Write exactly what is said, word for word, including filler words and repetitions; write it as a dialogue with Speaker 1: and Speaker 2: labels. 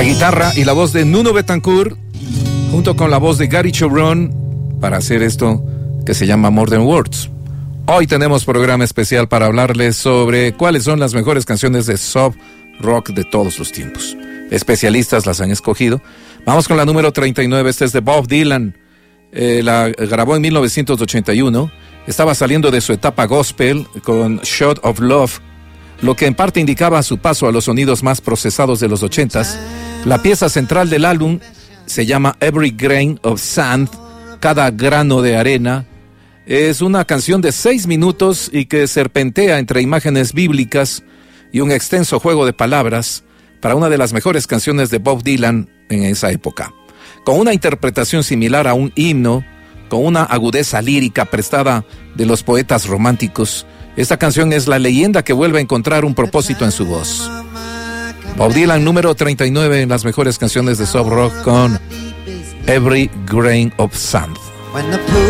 Speaker 1: La guitarra y la voz de Nuno Bettencourt, junto con la voz de Gary Cherone, para hacer esto que se llama More Than Words. Hoy tenemos programa especial para hablarles sobre cuáles son las mejores canciones de soft rock de todos los tiempos. Especialistas las han escogido. Vamos con la número treinta y nueve, este es de Bob Dylan. Eh, la grabó en mil novecientos ochenta y uno. Estaba saliendo de su etapa gospel con Shot of Love, lo que en parte indicaba su paso a los sonidos más procesados de los ochentas. La pieza central del álbum se llama Every Grain of Sand, cada grano de arena. Es una canción de seis minutos y que serpentea entre imágenes bíblicas y un extenso juego de palabras para una de las mejores canciones de Bob Dylan en esa época. Con una interpretación similar a un himno, con una agudeza lírica prestada de los poetas románticos, esta canción es la leyenda que vuelve a encontrar un propósito en su voz. Bob Dylan, número treinta y nueve en las mejores canciones de soft rock con Every Grain of Sand.